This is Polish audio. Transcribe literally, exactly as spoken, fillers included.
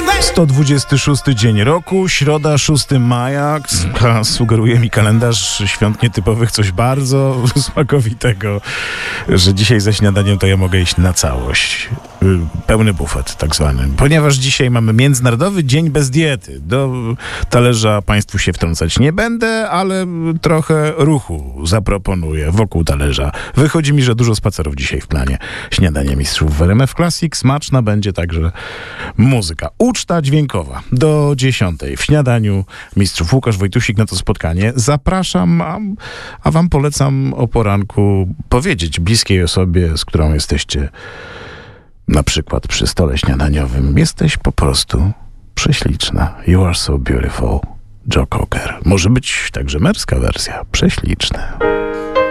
sto dwudziesty szósty dzień roku, środa szóstego maja. Ha, sugeruje mi kalendarz świąt nietypowych coś bardzo smakowitego, że dzisiaj ze śniadaniem to ja mogę iść na całość. Pełny bufet tak zwany. Ponieważ dzisiaj mamy Międzynarodowy Dzień bez diety. Do talerza państwu się wtrącać nie będę, ale trochę ruchu zaproponuję wokół talerza. Wychodzi mi, że dużo spacerów dzisiaj w planie. Śniadanie mistrzów w R M F Classic. Smaczna będzie także muzyka. Uczta dźwiękowa do dziesiątej w śniadaniu mistrzów. Łukasz Wojtusik na to spotkanie. Zapraszam, a, a wam polecam o poranku powiedzieć bliskiej osobie, z którą jesteście na przykład przy stole śniadaniowym: jesteś po prostu prześliczna. You are so beautiful. Joe Cocker. Może być także męska wersja. Prześliczny.